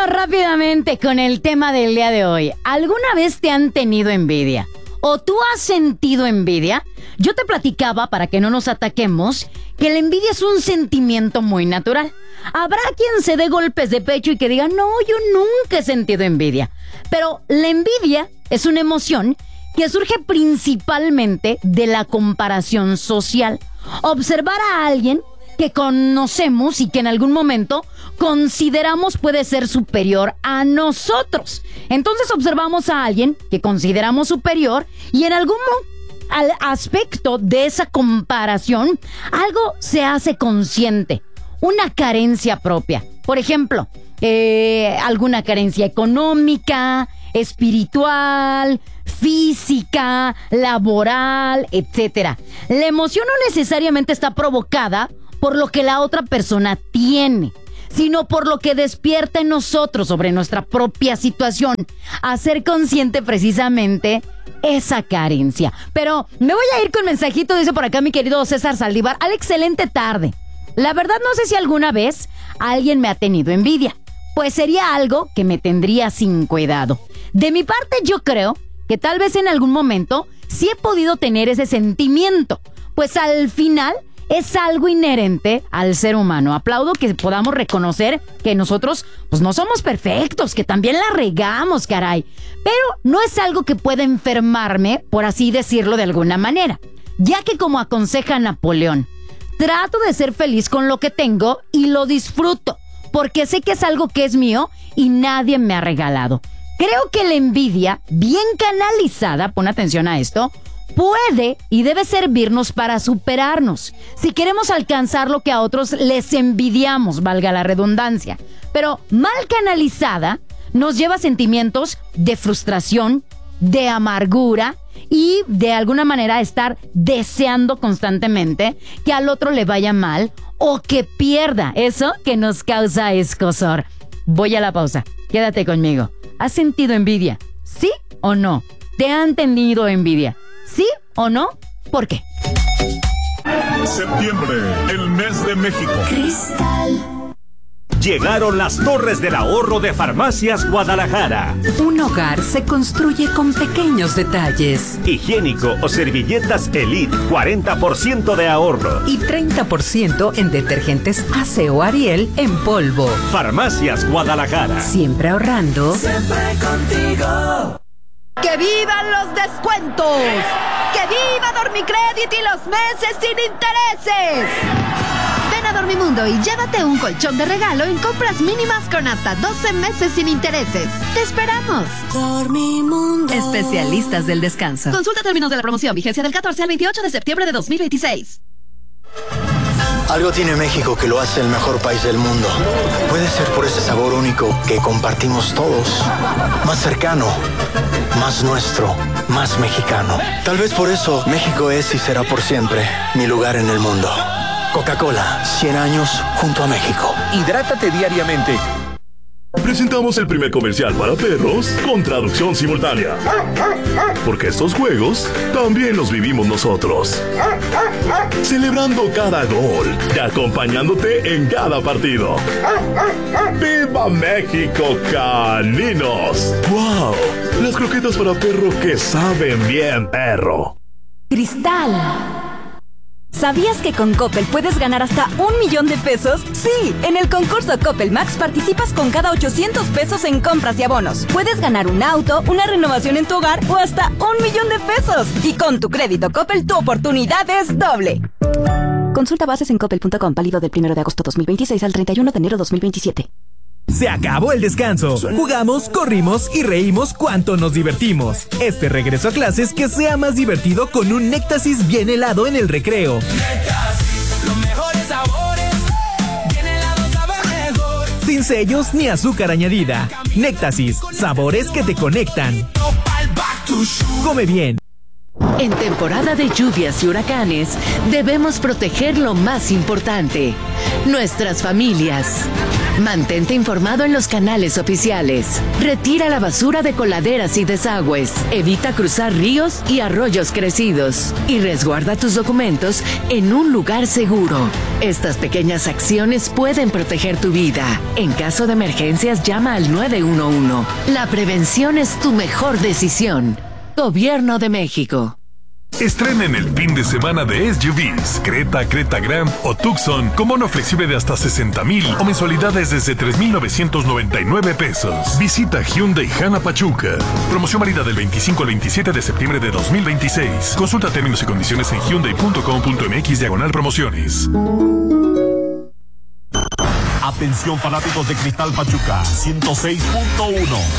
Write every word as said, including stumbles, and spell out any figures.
Vámonos rápidamente con el tema del día de hoy. ¿Alguna vez te han tenido envidia? ¿O tú has sentido envidia? Yo te platicaba, para que no nos ataquemos, que la envidia es un sentimiento muy natural. Habrá quien se dé golpes de pecho y que diga, no, yo nunca he sentido envidia. Pero la envidia es una emoción que surge principalmente de la comparación social. Observar a alguien que conocemos y que en algún momento consideramos puede ser superior a nosotros. Entonces observamos a alguien que consideramos superior y en algún al aspecto de esa comparación algo se hace consciente, una carencia propia. Por ejemplo, eh, alguna carencia económica, espiritual, física, laboral, etcétera. La emoción no necesariamente está provocada por lo que la otra persona tiene, sino por lo que despierta en nosotros sobre nuestra propia situación, hacer consciente precisamente esa carencia. Pero me voy a ir con mensajito, dice por acá mi querido César Saldívar. Al excelente tarde. La verdad no sé si alguna vez alguien me ha tenido envidia, pues sería algo que me tendría sin cuidado. De mi parte yo creo que tal vez en algún momento sí he podido tener ese sentimiento, pues al final es algo inherente al ser humano. Aplaudo que podamos reconocer que nosotros pues no somos perfectos, que también la regamos, caray. Pero no es algo que pueda enfermarme, por así decirlo de alguna manera, ya que como aconseja Napoleón, trato de ser feliz con lo que tengo y lo disfruto, porque sé que es algo que es mío y nadie me ha regalado. Creo que la envidia, bien canalizada, pon atención a esto, puede y debe servirnos para superarnos, si queremos alcanzar lo que a otros les envidiamos, valga la redundancia. Pero mal canalizada, nos lleva a sentimientos de frustración, de amargura y de alguna manera estar deseando constantemente que al otro le vaya mal o que pierda eso que nos causa escozor. Voy a la pausa, quédate conmigo. ¿Has sentido envidia? ¿Sí o no? ¿Te han tenido envidia? ¿Sí o no? ¿Por qué? Septiembre, el mes de México. Cristal. Llegaron las Torres del Ahorro de Farmacias Guadalajara. Un hogar se construye con pequeños detalles. Higiénico o servilletas Elite, cuarenta por ciento de ahorro. Y treinta por ciento en detergentes Aseo Ariel en polvo. Farmacias Guadalajara. Siempre ahorrando. Siempre contigo. ¡Que vivan los descuentos! ¡Que viva Dormicrédit y los meses sin intereses! Ven a Dormimundo y llévate un colchón de regalo en compras mínimas con hasta doce meses sin intereses. ¡Te esperamos! Dormimundo. Especialistas del descanso. Consulta términos de la promoción. Vigencia del catorce al veintiocho de septiembre de dos mil veintiséis. Algo tiene México que lo hace el mejor país del mundo. Puede ser por ese sabor único que compartimos todos. Más cercano, más nuestro, más mexicano. Tal vez por eso México es y será por siempre mi lugar en el mundo. Coca-Cola, cien años junto a México. Hidrátate diariamente. Presentamos el primer comercial para perros con traducción simultánea. Porque estos juegos también los vivimos nosotros. Celebrando cada gol y acompañándote en cada partido. ¡Viva México, caninos! ¡Wow! Las croquetas para perro que saben bien, perro. Cristal. ¿Sabías que con Coppel puedes ganar hasta un millón de pesos? Sí, en el concurso Coppel Max participas con cada ochocientos pesos en compras y abonos. Puedes ganar un auto, una renovación en tu hogar o hasta un millón de pesos. Y con tu crédito Coppel, tu oportunidad es doble. Consulta bases en coppel punto com, válido del primero de agosto dos mil veintiséis al treinta y uno de enero dos mil veintisiete. Se acabó el descanso. Jugamos, corrimos y reímos cuanto nos divertimos. Este regreso a clases que sea más divertido con un Néctasis bien helado en el recreo. Néctasis, los mejores sabores. Bien helado, sabe mejor. Sin sellos ni azúcar añadida. Néctasis, sabores que te conectan. Come bien. En temporada de lluvias y huracanes, debemos proteger lo más importante, nuestras familias. Mantente informado en los canales oficiales. Retira la basura de coladeras y desagües. Evita cruzar ríos y arroyos crecidos. Y resguarda tus documentos en un lugar seguro. Estas pequeñas acciones pueden proteger tu vida. En caso de emergencias, llama al nueve uno uno. La prevención es tu mejor decisión. Gobierno de México. Estrenen el fin de semana de S U Vs, Creta, Creta Grand o Tucson con bono flexible de hasta sesenta mil o mensualidades desde tres mil novecientos noventa y nueve pesos. Visita Hyundai Jana Pachuca. Promoción válida del veinticinco al veintisiete de septiembre de dos mil veintiséis. Consulta términos y condiciones en hyundai punto com punto m x diagonal promociones. Atención fanáticos de Cristal Pachuca, ciento seis punto uno.